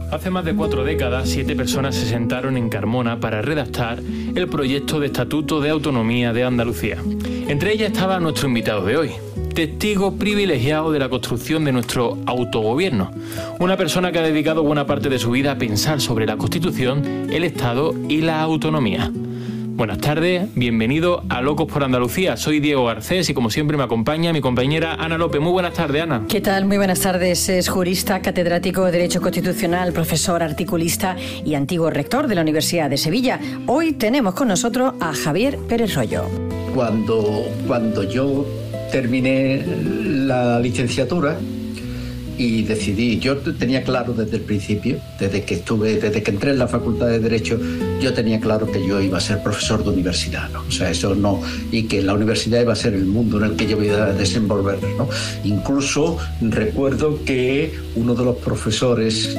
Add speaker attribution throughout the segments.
Speaker 1: Hace más de 4 décadas, 7 personas se sentaron en Carmona para redactar el proyecto de Estatuto de Autonomía de Andalucía. Entre ellas estaba nuestro invitado de hoy, testigo privilegiado de la construcción de nuestro autogobierno. Una persona que ha dedicado buena parte de su vida a pensar sobre la Constitución, el Estado y la autonomía. Buenas tardes, bienvenido a Locos por Andalucía. Soy Diego Garcés y como siempre me acompaña mi compañera Ana López. Muy buenas tardes, Ana.
Speaker 2: ¿Qué tal? Muy buenas tardes. Es jurista, catedrático de Derecho Constitucional, profesor, articulista y antiguo rector de la Universidad de Sevilla. Hoy tenemos con nosotros a Javier Pérez Royo.
Speaker 3: Cuando yo terminé la licenciatura y decidí, yo tenía claro desde el principio, desde que entré en la Facultad de Derecho, yo tenía claro que yo iba a ser profesor de universidad, ¿no? O sea, eso no, y que la universidad iba a ser el mundo en el que yo iba a desenvolverme, ¿no? Incluso recuerdo que uno de los profesores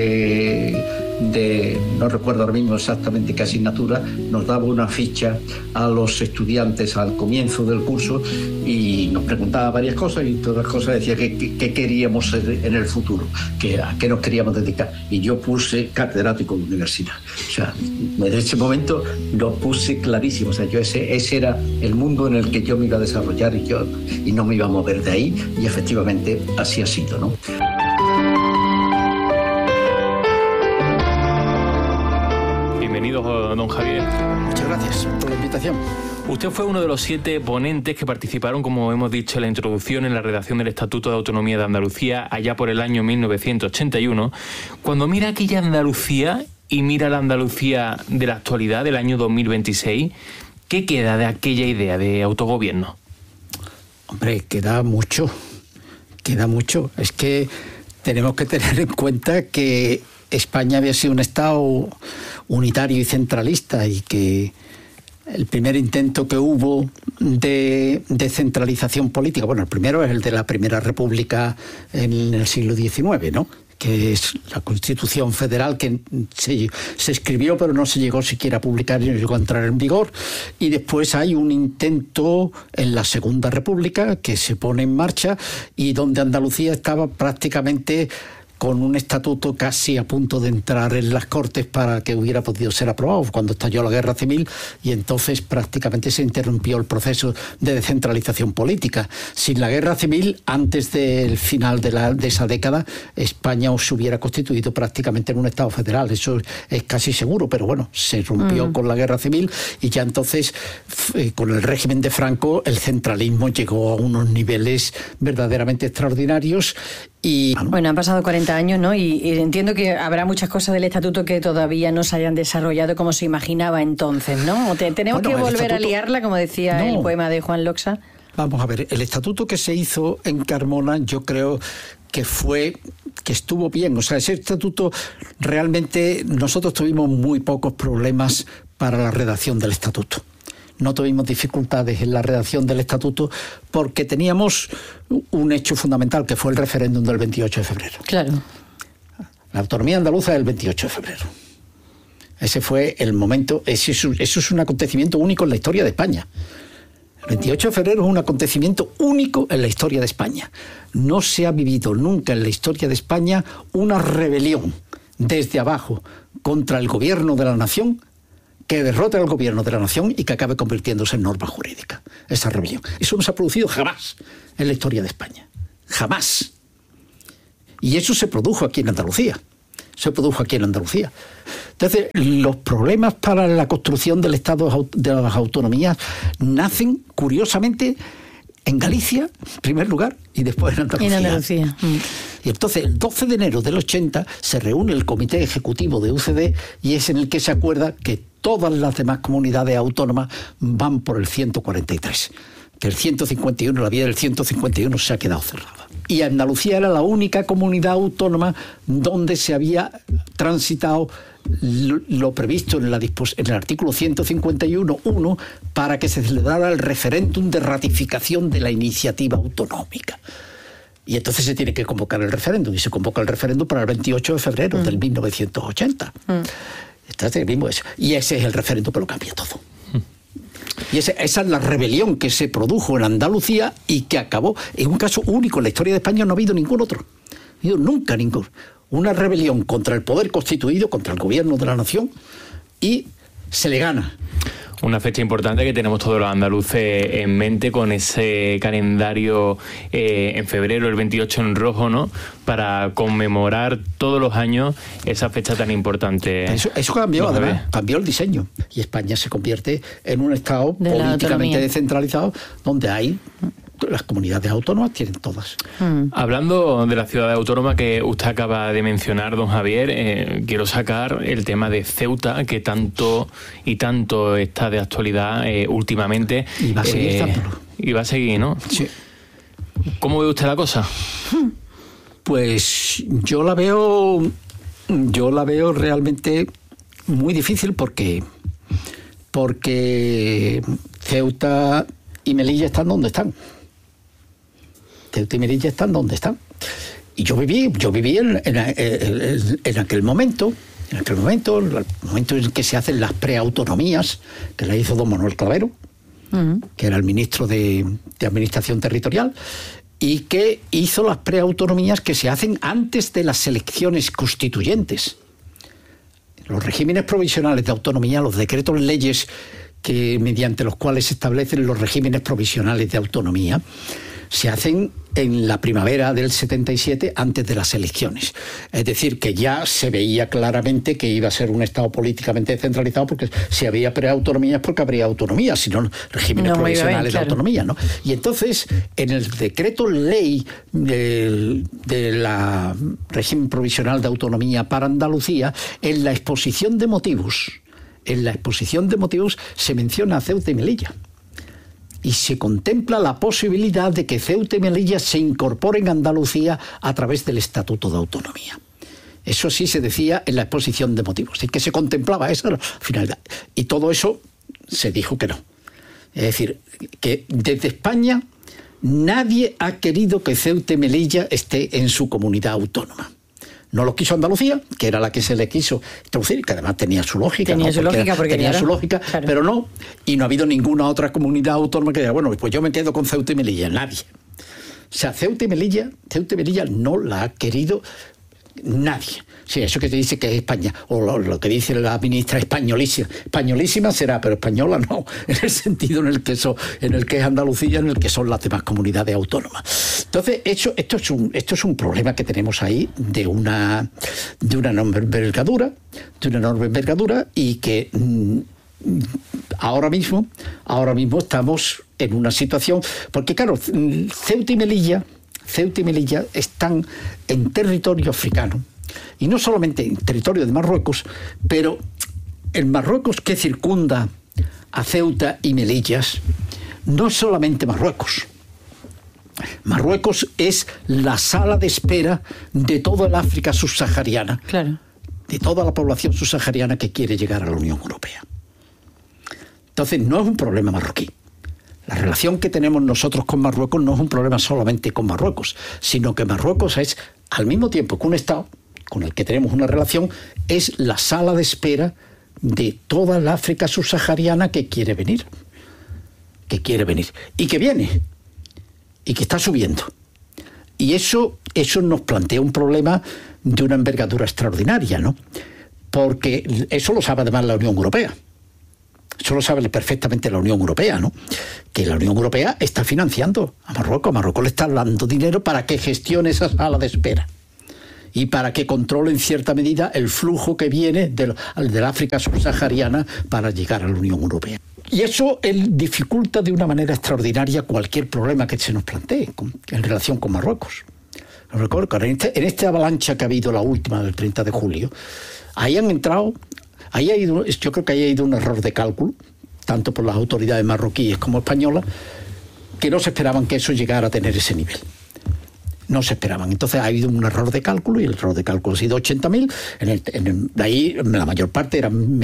Speaker 3: no recuerdo ahora mismo exactamente qué asignatura, nos daba una ficha a los estudiantes al comienzo del curso y nos preguntaba varias cosas y todas las cosas decía qué queríamos en el futuro, a qué nos queríamos dedicar. Y yo puse catedrático de universidad. O sea, desde ese momento lo puse clarísimo. O sea, ese era el mundo en el que yo me iba a desarrollar y no me iba a mover de ahí, y efectivamente así ha sido, ¿no?
Speaker 1: Bienvenido, don Javier.
Speaker 3: Muchas gracias por la invitación.
Speaker 1: Usted fue uno de los 7 ponentes que participaron, como hemos dicho en la introducción, en la redacción del Estatuto de Autonomía de Andalucía allá por el año 1981. Cuando mira aquella Andalucía y mira la Andalucía de la actualidad, del año 2026, ¿qué queda de aquella idea de autogobierno?
Speaker 4: Hombre, queda mucho. Es que tenemos que tener en cuenta que España había sido un Estado unitario y centralista y que el primer intento que hubo de centralización política, bueno, el primero es el de la Primera República en el siglo XIX, ¿no?, que es la Constitución Federal que se escribió pero no se llegó siquiera a publicar y no llegó a entrar en vigor. Y después hay un intento en la Segunda República que se pone en marcha y donde Andalucía estaba prácticamente con un estatuto casi a punto de entrar en las Cortes para que hubiera podido ser aprobado cuando estalló la Guerra Civil, y entonces prácticamente se interrumpió el proceso de descentralización política. Sin la Guerra Civil, antes del final de esa década, España se hubiera constituido prácticamente en un Estado federal. Eso es casi seguro, pero bueno, se rompió con la Guerra Civil y ya entonces, con el régimen de Franco, el centralismo llegó a unos niveles verdaderamente extraordinarios. Y
Speaker 2: bueno, han pasado 40 años, ¿no? Y entiendo que habrá muchas cosas del Estatuto que todavía no se hayan desarrollado como se imaginaba entonces, ¿no? Tenemos que volver a liarla, como decía el poema de Juan Loxa.
Speaker 4: Vamos a ver, el Estatuto que se hizo en Carmona, yo creo que estuvo bien. O sea, ese Estatuto realmente nosotros tuvimos muy pocos problemas para la redacción del Estatuto. No tuvimos dificultades en la redacción del Estatuto porque teníamos un hecho fundamental, que fue el referéndum del 28 de febrero.
Speaker 2: Claro.
Speaker 4: La autonomía andaluza es el 28 de febrero. Ese fue el momento, eso es un acontecimiento único en la historia de España. El 28 de febrero es un acontecimiento único en la historia de España. No se ha vivido nunca en la historia de España una rebelión desde abajo contra el gobierno de la nación que derrote al gobierno de la nación y que acabe convirtiéndose en norma jurídica. Esa rebelión. Eso no se ha producido jamás en la historia de España. Jamás. Y eso se produjo aquí en Andalucía. Entonces, los problemas para la construcción del Estado de las autonomías nacen, curiosamente, en Galicia, en primer lugar, y después en Andalucía. Y entonces, el 12 de enero del 80, se reúne el Comité Ejecutivo de UCD y es en el que se acuerda que todas las demás comunidades autónomas van por el 143. Que el 151, la vía del 151 se ha quedado cerrada. Y Andalucía era la única comunidad autónoma donde se había transitado lo previsto en el artículo 151.1 para que se celebrara el referéndum de ratificación de la iniciativa autonómica. Y entonces se tiene que convocar el referéndum, y se convoca el referéndum para el 28 de febrero del 1980. Y ese es el referéndum que lo cambia todo. Y esa es la rebelión que se produjo en Andalucía y que acabó en un caso único en la historia de España. No ha habido ningún otro. No ha habido nunca ningún. una rebelión contra el poder constituido, contra el gobierno de la nación, y se le gana.
Speaker 1: Una fecha importante que tenemos todos los andaluces en mente, con ese calendario en febrero, el 28 en rojo, ¿no? Para conmemorar todos los años esa fecha tan importante.
Speaker 4: Eso cambió, además, cambió el diseño. Y España se convierte en un Estado políticamente descentralizado, donde hay... Las comunidades autónomas tienen todas.
Speaker 1: Hablando de la ciudad autónoma que usted acaba de mencionar, don Javier, quiero sacar el tema de Ceuta, que tanto y tanto está de actualidad últimamente.
Speaker 4: Y va a seguir estándolo.
Speaker 1: Y va a seguir, ¿no?
Speaker 4: Sí.
Speaker 1: ¿Cómo ve usted la cosa?
Speaker 4: Pues yo la veo realmente muy difícil porque Ceuta y Melilla están donde están. Ceuta y Melilla están donde están. Y yo viví en aquel momento, el momento en que se hacen las preautonomías, que la hizo don Manuel Clavero, que era el ministro de Administración Territorial, y que hizo las preautonomías que se hacen antes de las elecciones constituyentes. Los regímenes provisionales de autonomía, los decretos leyes mediante los cuales se establecen los regímenes provisionales de autonomía, se hacen en la primavera del 77, antes de las elecciones. Es decir, que ya se veía claramente que iba a ser un Estado políticamente descentralizado, porque si había preautonomía es porque habría autonomía, si no regímenes provisionales de autonomía, ¿no? Y entonces, en el decreto ley del régimen provisional de autonomía para Andalucía, en la exposición de motivos se menciona a Ceuta y Melilla. Y se contempla la posibilidad de que Ceuta y Melilla se incorporen a Andalucía a través del Estatuto de Autonomía. Eso sí se decía en la exposición de motivos, y que se contemplaba esa finalidad. Y todo eso se dijo que no. Es decir, que desde España nadie ha querido que Ceuta y Melilla esté en su comunidad autónoma. No lo quiso Andalucía, que era la que se le quiso introducir, que además tenía su lógica. Tenía su lógica, claro. Pero no. Y no ha habido ninguna otra comunidad autónoma que diga, bueno, pues yo me quedo con Ceuta y Melilla. Nadie. O sea, Ceuta y Melilla no la ha querido nadie. Sí, eso que te dice que es España, o lo que dice la ministra, españolísima será, pero española no, en el sentido en el que es Andalucía, en el que son las demás comunidades autónomas. Entonces, esto es un problema que tenemos ahí de una enorme envergadura, y que ahora mismo estamos en una situación, porque claro, Ceuta y Melilla están en territorio africano, y no solamente en territorio de Marruecos, pero el Marruecos que circunda a Ceuta y Melilla no es solamente Marruecos. Marruecos es la sala de espera de toda el África subsahariana, claro, de toda la población subsahariana que quiere llegar a la Unión Europea. Entonces no es un problema marroquí. La relación que tenemos nosotros con Marruecos no es un problema solamente con Marruecos, sino que Marruecos es, al mismo tiempo que un Estado con el que tenemos una relación, es la sala de espera de toda la África subsahariana que quiere venir. Y que viene. Y que está subiendo. Y eso nos plantea un problema de una envergadura extraordinaria, ¿no? Porque eso lo sabe además la Unión Europea. Eso lo sabe perfectamente la Unión Europea, ¿no? Que la Unión Europea está financiando a Marruecos. A Marruecos le está dando dinero para que gestione esa sala de espera y para que controle en cierta medida el flujo que viene del África subsahariana para llegar a la Unión Europea. Y eso dificulta de una manera extraordinaria cualquier problema que se nos plantee en relación con Marruecos. En esta avalancha que ha habido, la última del 30 de julio, yo creo que ahí ha ido un error de cálculo, tanto por las autoridades marroquíes como españolas, que no se esperaban que eso llegara a tener ese nivel. No se esperaban. Entonces ha habido un error de cálculo, y el error de cálculo ha sido 80.000. De ahí la mayor parte eran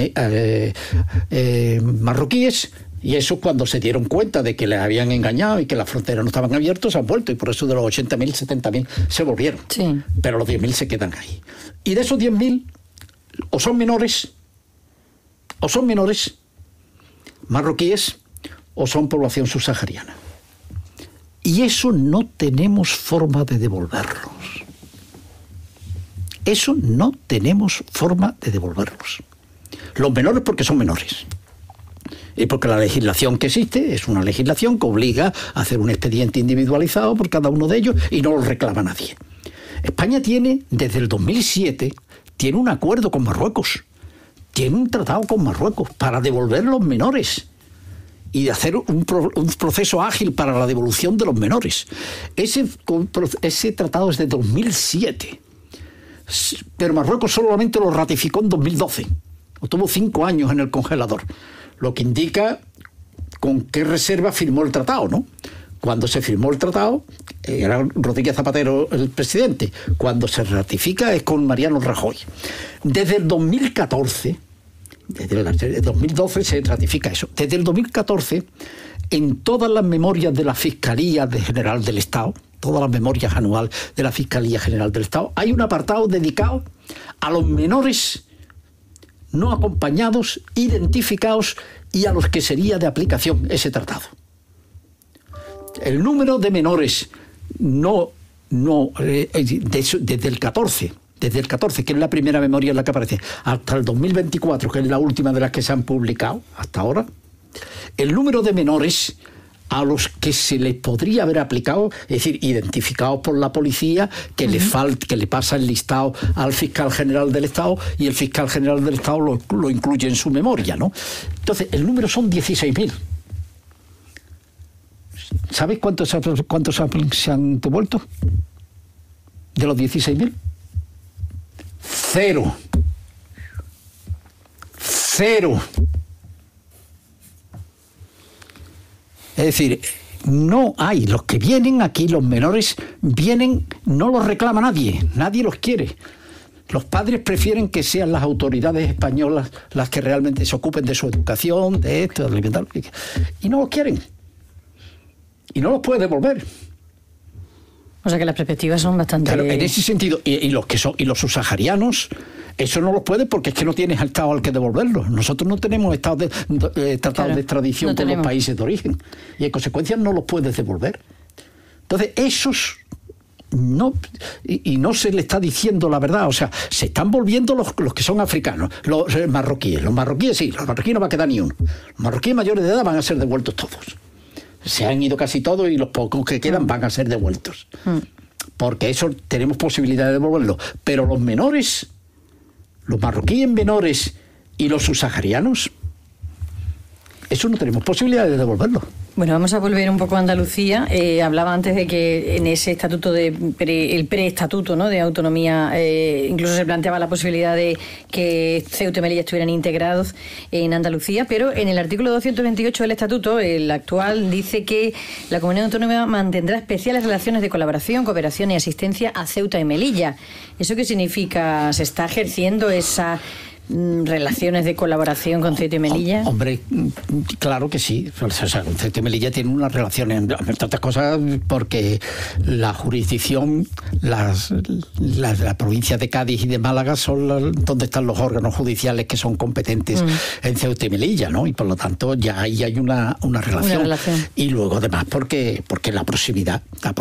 Speaker 4: marroquíes, y eso, cuando se dieron cuenta de que les habían engañado y que las fronteras no estaban abiertas, se han vuelto, y por eso de los 80.000, 70.000 se volvieron. Sí. Pero los 10.000 se quedan ahí. Y de esos 10.000, o son menores marroquíes, o son población subsahariana. Y eso no tenemos forma de devolverlos. Eso no tenemos forma de devolverlos. Los menores porque son menores. Y porque la legislación que existe es una legislación que obliga a hacer un expediente individualizado por cada uno de ellos y no lo reclama nadie. España tiene, desde el 2007, tiene un acuerdo con Marruecos. Tiene un tratado con Marruecos para devolver los menores y de hacer un proceso ágil para la devolución de los menores. Ese tratado es de 2007, pero Marruecos solamente lo ratificó en 2012. Tuvo 5 años en el congelador, lo que indica con qué reserva firmó el tratado, ¿no? Cuando se firmó el tratado, era Rodríguez Zapatero el presidente. Cuando se ratifica es con Mariano Rajoy. Desde el 2014... Desde el 2012 se ratifica eso. Desde el 2014, en todas las memorias de la Fiscalía General del Estado, todas las memorias anuales de la Fiscalía General del Estado, hay un apartado dedicado a los menores no acompañados, identificados y a los que sería de aplicación ese tratado. El número de menores desde el 14, que es la primera memoria en la que aparece, hasta el 2024, que es la última de las que se han publicado hasta ahora, el número de menores a los que se les podría haber aplicado, es decir, identificados por la policía, que le pasa el listado al fiscal general del Estado y el fiscal general del Estado lo incluye en su memoria, ¿no? Entonces, el número son 16.000. ¿Sabéis cuántos se han devuelto? De los 16.000. Cero. Es decir, no hay. Los que vienen aquí, los menores, vienen, no los reclama nadie los quiere. Los padres prefieren que sean las autoridades españolas las que realmente se ocupen de su educación, de esto, de alimentar, y no los quieren. Y no los puede devolver.
Speaker 2: O sea que las perspectivas son bastante...
Speaker 4: Claro, en ese sentido, y los subsaharianos, eso no los puede porque es que no tienes estado al que devolverlos. Nosotros no tenemos tratados de extradición con los países de origen. Y en consecuencia no los puedes devolver. Entonces, esos no... Y no se le está diciendo la verdad. O sea, se están volviendo los que son africanos, los marroquíes. Los marroquíes sí, los marroquíes no va a quedar ni uno. Los marroquíes mayores de edad van a ser devueltos todos. Se han ido casi todos y los pocos que quedan van a ser devueltos. Porque eso tenemos posibilidad de devolverlo. Pero los menores, los marroquíes menores y los subsaharianos, eso no tenemos posibilidad de devolverlo.
Speaker 2: Bueno, vamos a volver un poco a Andalucía. Hablaba antes de que en ese estatuto, el preestatuto, ¿no?, de autonomía, incluso se planteaba la posibilidad de que Ceuta y Melilla estuvieran integrados en Andalucía, pero en el artículo 228 del estatuto, el actual, dice que la comunidad autónoma mantendrá especiales relaciones de colaboración, cooperación y asistencia a Ceuta y Melilla. ¿Eso qué significa? ¿Se está ejerciendo esa relaciones de colaboración con Ceuta y Melilla?
Speaker 4: Hombre, claro que sí. O sea, con Ceuta y Melilla tienen unas relaciones, entre otras cosas, porque la jurisdicción, la provincia de Cádiz y de Málaga son donde están los órganos judiciales que son competentes en Ceuta y Melilla, ¿no? Y por lo tanto ya ahí hay una relación. Y luego además porque la proximidad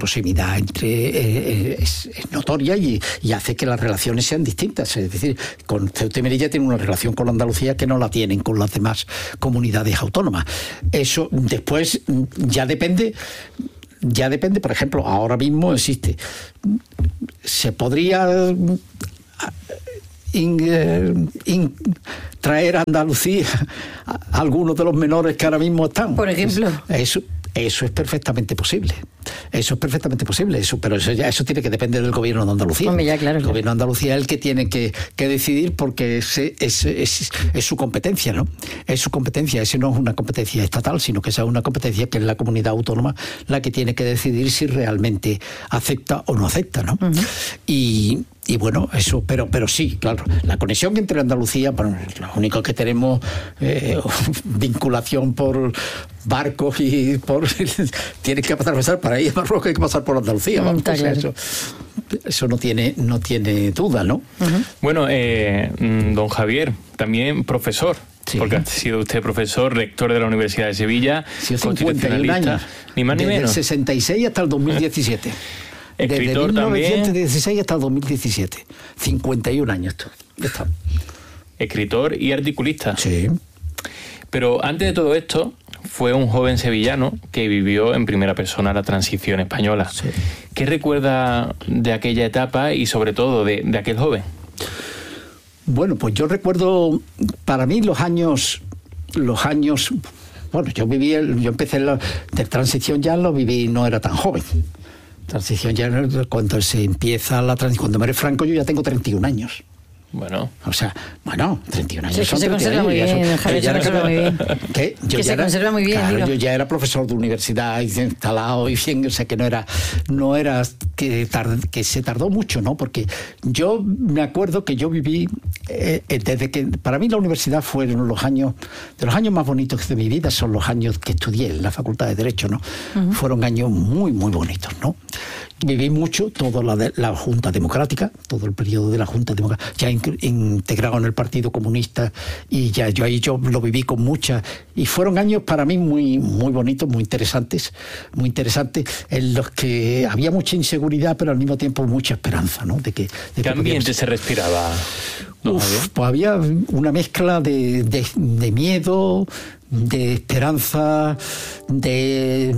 Speaker 4: entre es notoria y hace que las relaciones sean distintas. Es decir, con Ceuta y Melilla tiene una relación con Andalucía que no la tienen con las demás comunidades autónomas. Eso después ya depende, por ejemplo, ahora mismo existe. Se podría traer a Andalucía a algunos de los menores que ahora mismo están.
Speaker 2: Por ejemplo.
Speaker 4: Eso es perfectamente posible. Pero eso tiene que depender del gobierno de Andalucía.
Speaker 2: Hombre, ya, claro,
Speaker 4: el gobierno de Andalucía es el que tiene que decidir, porque es su competencia, ¿no? Es su competencia. Esa no es una competencia estatal, sino que esa es una competencia que es la comunidad autónoma la que tiene que decidir si realmente acepta o no acepta, ¿no? Y bueno, eso, pero sí, claro, la conexión entre Andalucía, bueno, lo único que tenemos vinculación por barcos y tienes que pasar para ir a Marruecos, hay que pasar por Andalucía, vamos, claro. Eso no tiene duda, ¿no?
Speaker 1: Bueno, don Javier, también profesor. Sí. Porque ha sido usted profesor, rector de la Universidad de Sevilla,
Speaker 4: sí, 51 años,
Speaker 1: ni más ni menos.
Speaker 4: Desde el 66 hasta el 2017.
Speaker 1: Escritor
Speaker 4: desde 1916
Speaker 1: también.
Speaker 4: hasta el 2017. 51 años. Está.
Speaker 1: Escritor y articulista.
Speaker 4: Sí.
Speaker 1: Pero antes de todo esto, fue un joven sevillano que vivió en primera persona la transición española.
Speaker 4: Sí.
Speaker 1: ¿Qué recuerda de aquella etapa y sobre todo de aquel joven?
Speaker 4: Bueno, pues yo recuerdo, para mí los años, bueno, yo empecé de transición, ya lo viví, no era tan joven. Transición ya, cuando se empieza la transición, cuando muere Franco yo ya tengo 31 años.
Speaker 1: Bueno.
Speaker 4: O sea, 31 años.
Speaker 2: Sí, que se conserva muy bien, Javier, se conserva muy bien.
Speaker 4: ¿Qué?
Speaker 2: Que se conserva muy bien,
Speaker 4: claro,
Speaker 2: digo.
Speaker 4: yo ya era profesor de universidad instalado y bien, o sea que no era que se tardó mucho, ¿no? Porque yo me acuerdo que yo viví desde que para mí la universidad fueron de los años más bonitos de mi vida, son los años que estudié en la Facultad de Derecho, ¿no? Uh-huh. Fueron años muy, muy bonitos, ¿no? Viví mucho toda la Junta Democrática, todo el periodo de la Junta Democrática, ya integrado en el Partido Comunista, y ya yo lo viví con mucha, y fueron años para mí muy, muy bonitos, muy interesantes, en los que había mucha inseguridad, pero al mismo tiempo mucha esperanza, ¿no?
Speaker 1: ¿Qué ambiente se respiraba?
Speaker 4: Pues había una mezcla de miedo, de esperanza, de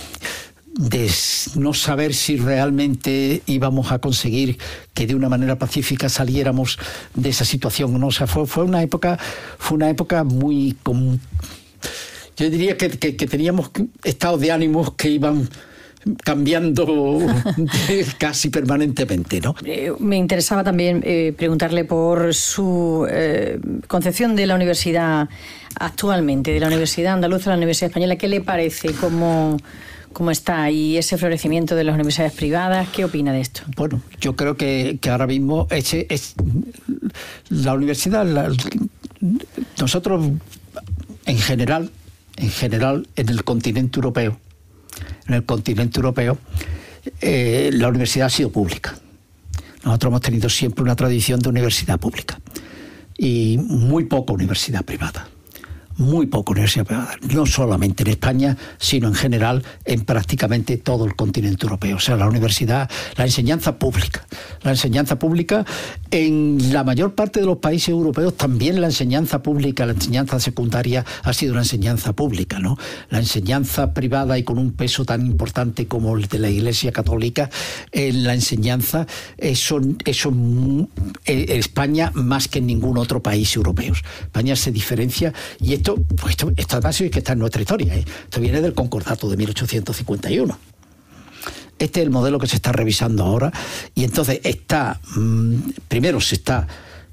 Speaker 4: no saber si realmente íbamos a conseguir que de una manera pacífica saliéramos de esa situación, ¿no? O sea, fue una época muy común. Yo diría que teníamos estados de ánimos que iban cambiando casi permanentemente, ¿no?
Speaker 2: Me interesaba también preguntarle por su concepción de la universidad actualmente, de la Universidad Andaluza, la Universidad Española. ¿Qué le parece? ¿Cómo está ahí ese florecimiento de las universidades privadas? ¿Qué opina de esto? Bueno,
Speaker 4: yo creo que ahora mismo la universidad, nosotros en general en el continente europeo, la universidad ha sido pública. Nosotros hemos tenido siempre una tradición de universidad pública y muy poca universidad privada. Muy poco universidad privada, no solamente en España, sino en general en prácticamente todo el continente europeo. O sea, la enseñanza pública en la mayor parte de los países europeos, también la enseñanza pública, la enseñanza secundaria ha sido una enseñanza pública, ¿no? La enseñanza privada y con un peso tan importante como el de la Iglesia Católica en la enseñanza, eso en España más que en ningún otro país europeo. España se diferencia, y esto además es que está en nuestra historia, ¿eh? Esto viene del Concordato de 1851. Este es el modelo que se está revisando ahora, y entonces primero se está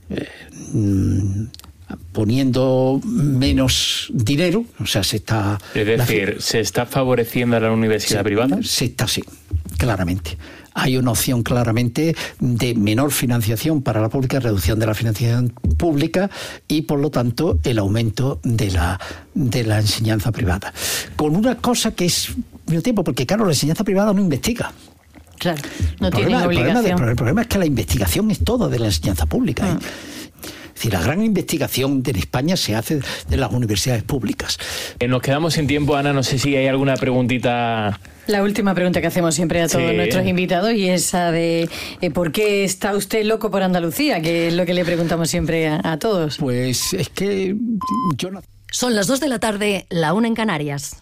Speaker 4: poniendo menos dinero, o sea, se está...
Speaker 1: Es decir, ¿se está favoreciendo a la universidad privada?
Speaker 4: Se está, sí, claramente. Hay una opción claramente de menor financiación para la pública, reducción de la financiación pública y, por lo tanto, el aumento de la enseñanza privada. Con una cosa que es medio tiempo, porque claro, la enseñanza privada no investiga.
Speaker 2: Claro, no tiene obligación.
Speaker 4: El problema es que la investigación es toda de la enseñanza pública. Es decir, la gran investigación en España se hace de las universidades públicas.
Speaker 1: Nos quedamos sin tiempo, Ana, no sé si hay alguna preguntita...
Speaker 2: La última pregunta que hacemos siempre a todos nuestros invitados, y esa de ¿por qué está usted loco por Andalucía? Que es lo que le preguntamos siempre a todos.
Speaker 4: Pues es que yo no...
Speaker 5: Son las 2 de la tarde, la 1 en Canarias.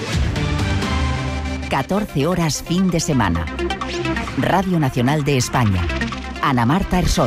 Speaker 5: 14 horas fin de semana. Radio Nacional de España. Ana Marta Ersoch.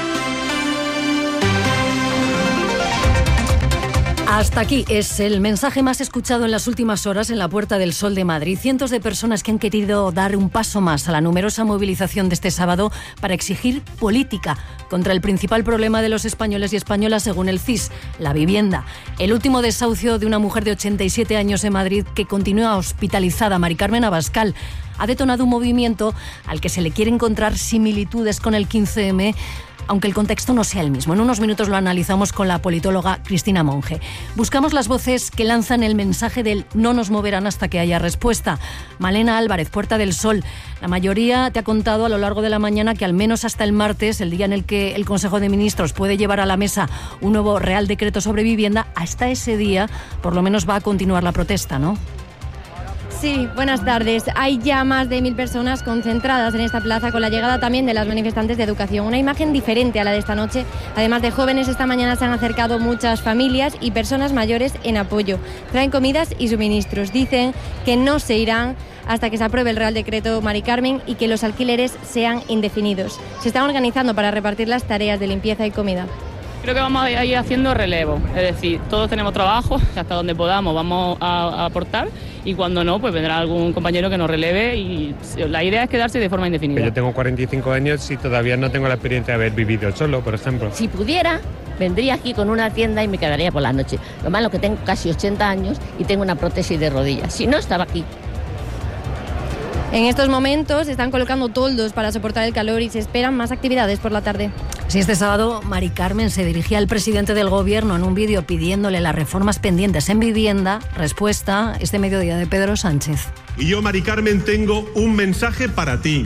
Speaker 5: Hasta aquí es el mensaje más escuchado en las últimas horas en la Puerta del Sol de Madrid. Cientos de personas que han querido dar un paso más a la numerosa movilización de este sábado para exigir política contra el principal problema de los españoles y españolas, según el CIS, la vivienda. El último desahucio de una mujer de 87 años en Madrid que continúa hospitalizada, Mari Carmen Abascal, ha detonado un movimiento al que se le quiere encontrar similitudes con el 15M, aunque el contexto no sea el mismo. En unos minutos lo analizamos con la politóloga Cristina Monge. Buscamos las voces que lanzan el mensaje del no nos moverán hasta que haya respuesta. Malena Álvarez, Puerta del Sol. La mayoría te ha contado a lo largo de la mañana que al menos hasta el martes, el día en el que el Consejo de Ministros puede llevar a la mesa un nuevo Real Decreto sobre vivienda, hasta ese día por lo menos va a continuar la protesta, ¿no?
Speaker 6: Sí, buenas tardes. Hay ya más de 1000 personas concentradas en esta plaza con la llegada también de las manifestantes de educación. Una imagen diferente a la de esta noche. Además de jóvenes, esta mañana se han acercado muchas familias y personas mayores en apoyo. Traen comidas y suministros. Dicen que no se irán hasta que se apruebe el Real Decreto Mari Carmen y que los alquileres sean indefinidos. Se están organizando para repartir las tareas de limpieza y comida.
Speaker 7: Creo que vamos a ir haciendo relevo, es decir, todos tenemos trabajo, hasta donde podamos vamos a aportar y cuando no, pues vendrá algún compañero que nos releve y la idea es quedarse de forma indefinida.
Speaker 8: Yo tengo 45 años y todavía no tengo la experiencia de haber vivido solo, por ejemplo.
Speaker 9: Si pudiera, vendría aquí con una tienda y me quedaría por la noche. Lo malo es que tengo casi 80 años y tengo una prótesis de rodillas, si no estaba aquí.
Speaker 6: En estos momentos se están colocando toldos para soportar el calor y se esperan más actividades por la tarde.
Speaker 5: Sí, este sábado Mari Carmen se dirigía al presidente del gobierno en un vídeo pidiéndole las reformas pendientes en vivienda. Respuesta este mediodía de Pedro Sánchez.
Speaker 10: Y yo, Mari Carmen, tengo un mensaje para ti.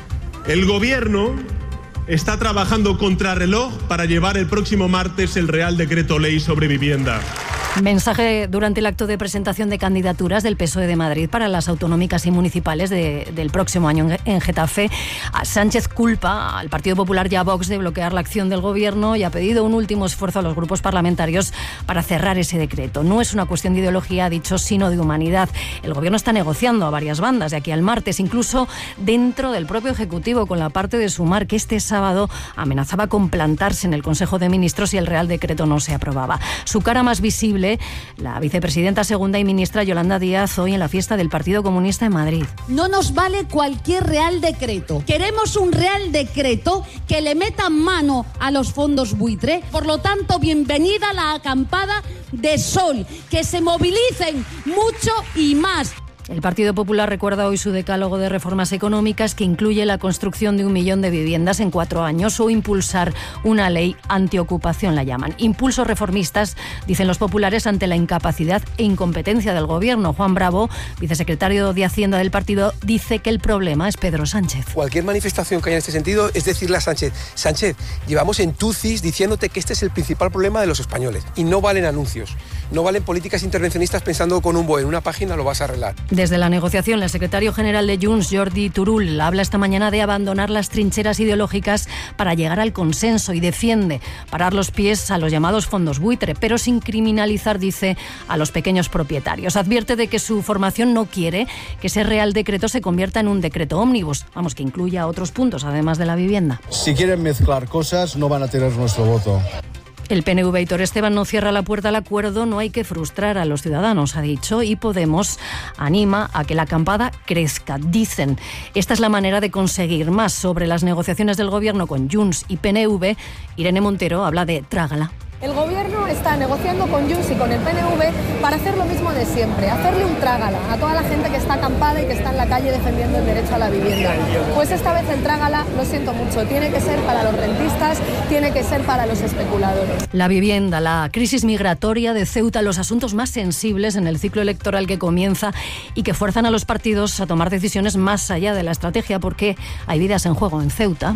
Speaker 10: El gobierno está trabajando contrarreloj para llevar el próximo martes el Real Decreto Ley sobre vivienda.
Speaker 5: Mensaje durante el acto de presentación de candidaturas del PSOE de Madrid para las autonómicas y municipales del próximo año en Getafe. Sánchez culpa al Partido Popular y a Vox de bloquear la acción del gobierno y ha pedido un último esfuerzo a los grupos parlamentarios para cerrar ese decreto. No es una cuestión de ideología, ha dicho, sino de humanidad. El gobierno está negociando a varias bandas de aquí al martes, incluso dentro del propio Ejecutivo, con la parte de Sumar, que este sábado amenazaba con plantarse en el Consejo de Ministros si el Real Decreto no se aprobaba. Su cara más visible, la vicepresidenta segunda y ministra Yolanda Díaz, hoy en la fiesta del Partido Comunista en Madrid.
Speaker 11: No nos vale cualquier Real Decreto. Queremos un Real Decreto que le meta mano a los fondos buitre. Por lo tanto, bienvenida la acampada de Sol. Que se movilicen mucho y más.
Speaker 5: El Partido Popular recuerda hoy su decálogo de reformas económicas que incluye la construcción de 1 millón de viviendas en 4 años o impulsar una ley antiocupación, la llaman. Impulsos reformistas, dicen los populares, ante la incapacidad e incompetencia del gobierno. Juan Bravo, vicesecretario de Hacienda del partido, dice que el problema es Pedro Sánchez.
Speaker 12: Cualquier manifestación que haya en este sentido es decirle a Sánchez: Sánchez, llevamos en tucis diciéndote que este es el principal problema de los españoles y no valen anuncios, no valen políticas intervencionistas pensando con un BOE en una página lo vas a arreglar.
Speaker 5: Desde la negociación, el secretario general de Junts, Jordi Turull, habla esta mañana de abandonar las trincheras ideológicas para llegar al consenso y defiende parar los pies a los llamados fondos buitre, pero sin criminalizar, dice, a los pequeños propietarios. Advierte de que su formación no quiere que ese Real Decreto se convierta en un decreto ómnibus, vamos, que incluya otros puntos, además de la vivienda.
Speaker 13: Si quieren mezclar cosas, no van a tener nuestro voto.
Speaker 5: El PNV y Aitor Esteban no cierra la puerta al acuerdo, no hay que frustrar a los ciudadanos, ha dicho, y Podemos anima a que la acampada crezca. Dicen, esta es la manera de conseguir más. Sobre las negociaciones del gobierno con Junts y PNV, Irene Montero habla de trágala.
Speaker 14: El gobierno está negociando con Junts y con el PNV para hacer lo mismo de siempre, hacerle un trágala a toda la gente que está acampada y que está en la calle defendiendo el derecho a la vivienda. Pues esta vez el trágala, lo siento mucho, tiene que ser para los rentistas, tiene que ser para los especuladores.
Speaker 5: La vivienda, la crisis migratoria de Ceuta, los asuntos más sensibles en el ciclo electoral que comienza y que fuerzan a los partidos a tomar decisiones más allá de la estrategia, porque hay vidas en juego en Ceuta.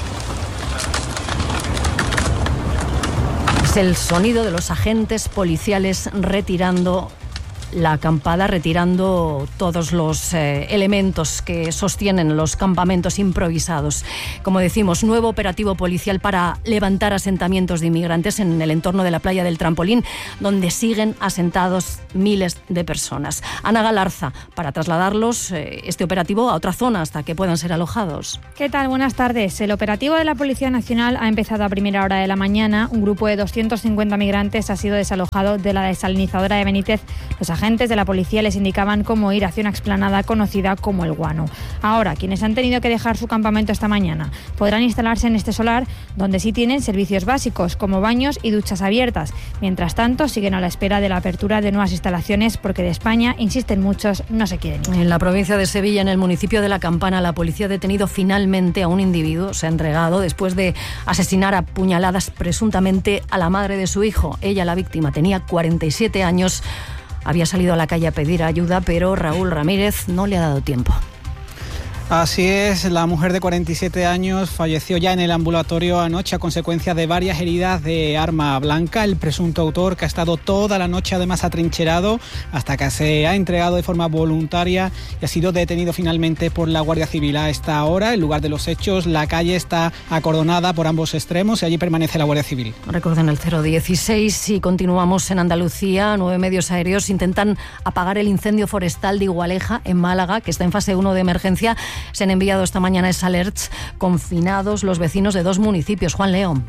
Speaker 5: Es el sonido de los agentes policiales retirando la acampada, retirando todos los elementos que sostienen los campamentos improvisados. Como decimos, nuevo operativo policial para levantar asentamientos de inmigrantes en el entorno de la playa del Trampolín, donde siguen asentados miles de personas. Ana Galarza, para trasladarlos, este operativo, a otra zona hasta que puedan ser alojados.
Speaker 15: ¿Qué tal? Buenas tardes. El operativo de la Policía Nacional ha empezado a primera hora de la mañana. Un grupo de 250 migrantes ha sido desalojado de la desalinizadora de Benítez. Los agentes de la policía les indicaban cómo ir hacia una explanada conocida como El Guano. Ahora, quienes han tenido que dejar su campamento esta mañana podrán instalarse en este solar, donde sí tienen servicios básicos como baños y duchas abiertas. Mientras tanto, siguen a la espera de la apertura de nuevas instalaciones, porque de España, insisten muchos, no se quieren ir.
Speaker 5: En la provincia de Sevilla, en el municipio de La Campana, la policía ha detenido finalmente a un individuo. Se ha entregado después de asesinar a puñaladas presuntamente a la madre de su hijo. Ella, la víctima, tenía 47 años. Había salido a la calle a pedir ayuda, pero Raúl Ramírez no le ha dado tiempo.
Speaker 16: Así es, la mujer de 47 años falleció ya en el ambulatorio anoche a consecuencia de varias heridas de arma blanca. El presunto autor, que ha estado toda la noche además atrincherado hasta que se ha entregado de forma voluntaria y ha sido detenido finalmente por la Guardia Civil. A esta hora, el lugar de los hechos, la calle está acordonada por ambos extremos y allí permanece la Guardia Civil.
Speaker 5: Recuerden el 016 y continuamos en Andalucía. 9 medios aéreos intentan apagar el incendio forestal de Igualeja, en Málaga, que está en fase 1 de emergencia. Se han enviado esta mañana alerts, confinados los vecinos de 2 municipios. Juan León.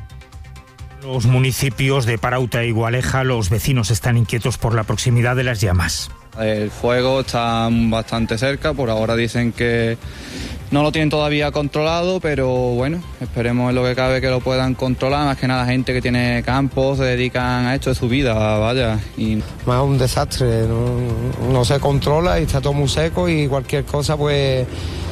Speaker 17: Los municipios de Parauta e Igualeja, los vecinos están inquietos por la proximidad de las llamas.
Speaker 18: El fuego está bastante cerca, por ahora dicen que no lo tienen todavía controlado, pero bueno, esperemos en lo que cabe que lo puedan controlar. Más que nada la gente que tiene campos se dedican a esto de su vida, vaya. Y
Speaker 12: más un desastre, no se controla y está todo muy seco y cualquier cosa pues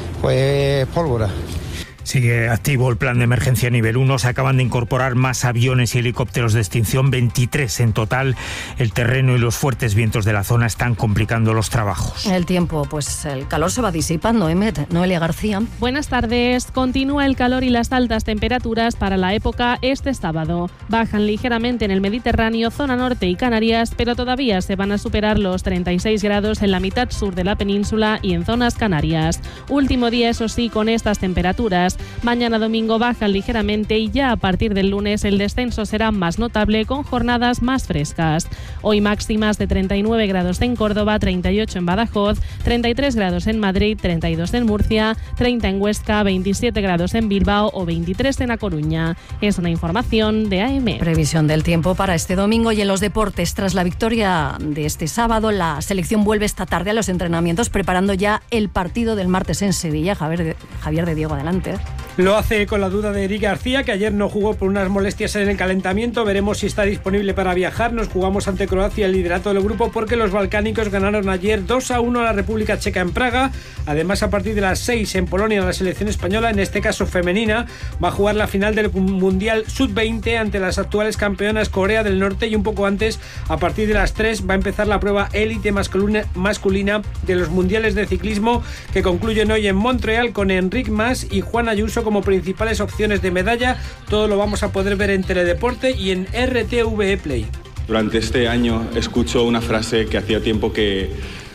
Speaker 12: pólvora.
Speaker 17: Sigue activo el plan de emergencia nivel 1. Se acaban de incorporar más aviones y helicópteros de extinción, 23 en total. El terreno y los fuertes vientos de la zona están complicando los trabajos.
Speaker 5: El tiempo, pues el calor se va disipando. Noelia García.
Speaker 19: Buenas tardes. Continúa el calor y las altas temperaturas para la época este sábado. Bajan ligeramente en el Mediterráneo, zona norte y Canarias, pero todavía se van a superar los 36 grados en la mitad sur de la península y en zonas canarias. Último día, eso sí, con estas temperaturas. Mañana domingo bajan ligeramente y ya a partir del lunes el descenso será más notable con jornadas más frescas. Hoy máximas de 39 grados en Córdoba, 38 en Badajoz, 33 grados en Madrid, 32 en Murcia, 30 en Huesca, 27 grados en Bilbao o 23 en A Coruña. Es una información de AM.
Speaker 5: Previsión del tiempo para este domingo. Y en los deportes, tras la victoria de este sábado, la selección vuelve esta tarde a los entrenamientos preparando ya el partido del martes en Sevilla. Javier de Diego, adelante.
Speaker 20: Lo hace con la duda de Eric García, que ayer no jugó por unas molestias en el calentamiento. Veremos si está disponible para viajar. Nos jugamos ante Croacia el liderato del grupo porque los balcánicos ganaron ayer 2-1 a la República Checa en Praga. Además, a partir de las 6 en Polonia, la selección española, en este caso femenina, va a jugar la final del Mundial Sub-20 ante las actuales campeonas Corea del Norte, y un poco antes, a partir de las 3, va a empezar la prueba élite masculina de los mundiales de ciclismo, que concluyen hoy en Montreal con Enric Mas y Juan Ayuso como principales opciones de medalla. Todo lo vamos a poder ver en Teledeporte y en RTVE Play.
Speaker 21: Durante este año escucho una frase que hacía tiempo que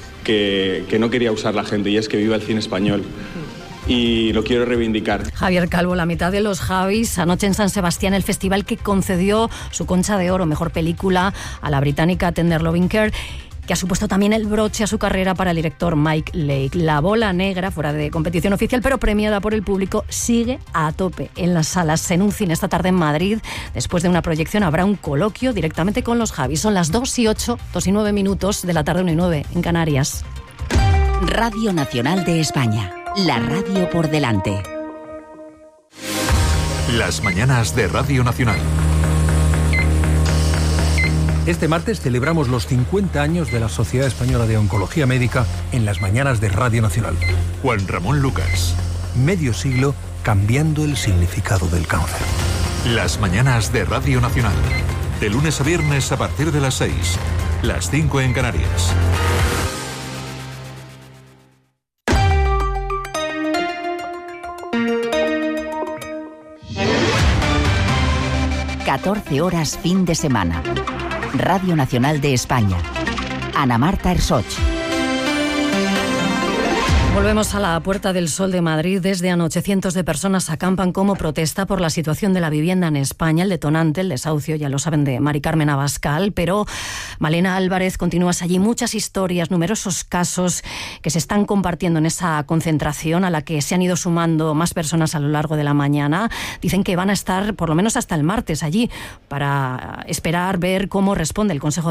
Speaker 21: no quería usar la gente, y es que viva el cine español. Y lo quiero reivindicar.
Speaker 5: Javier Calvo, la mitad de los Javis, anoche en San Sebastián, el festival que concedió su Concha de Oro, mejor película, a la británica Tender Loving Care, que ha supuesto también el broche a su carrera para el director Mike Lake. La Bola Negra, fuera de competición oficial, pero premiada por el público, sigue a tope en las salas. En un cine esta tarde en Madrid, después de una proyección, habrá un coloquio directamente con los Javis. Son las 2:08, 2:09 minutos de la tarde, 1:09 en Canarias.
Speaker 22: Radio Nacional de España, la radio por delante.
Speaker 23: Las mañanas de Radio Nacional.
Speaker 24: Este martes celebramos los 50 años de la Sociedad Española de Oncología Médica en las mañanas de Radio Nacional.
Speaker 23: Juan Ramón Lucas.
Speaker 24: Medio siglo cambiando el significado del cáncer.
Speaker 23: Las mañanas de Radio Nacional. De lunes a viernes a partir de las 6. Las 5 en Canarias.
Speaker 22: ...14 fin de semana. Radio Nacional de España. Ana Marta Ersoch.
Speaker 5: Volvemos a la Puerta del Sol de Madrid. Desde anoche cientos de personas acampan como protesta por la situación de la vivienda en España. El detonante, el desahucio, ya lo saben, de Mari Carmen Abascal. Pero Malena Álvarez, continúas allí. Muchas historias, numerosos casos que se están compartiendo en esa concentración a la que se han ido sumando más personas a lo largo de la mañana. Dicen que van a estar por lo menos hasta el martes allí para esperar, ver cómo responde el Consejo